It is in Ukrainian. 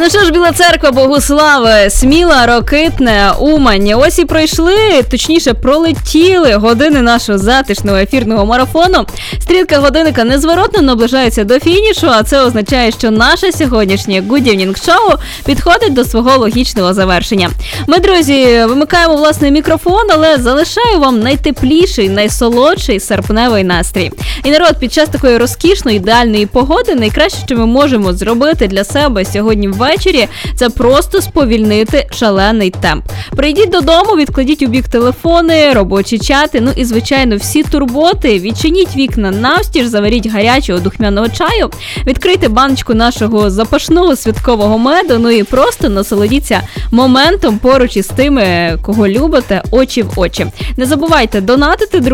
Ну що ж, Біла Церква, Богуслави, Сміла, Рокитне, Умань. Ось і пройшли, точніше пролетіли години нашого затишного ефірного марафону. Стрілка годинника незворотно наближається до фінішу, а це означає, що наше сьогоднішнє Good Evening шоу підходить до свого логічного завершення. Ми, друзі, вимикаємо власний мікрофон, але залишаю вам найтепліший, найсолодший серпневий настрій. І народ, під час такої розкішної, ідеальної погоди найкраще, що ми можемо зробити для себе сьогодні ввечері, це просто сповільнити шалений темп. Прийдіть додому, відкладіть у бік телефони, робочі чати, ну і, звичайно, всі турботи, відчиніть вікна навстіж, заваріть гарячого духмяного чаю, відкрийте баночку нашого запашного святкового меду, ну і просто насолодіться моментом поруч із тими, кого любите, очі в очі. Не забувайте донатити, друзі.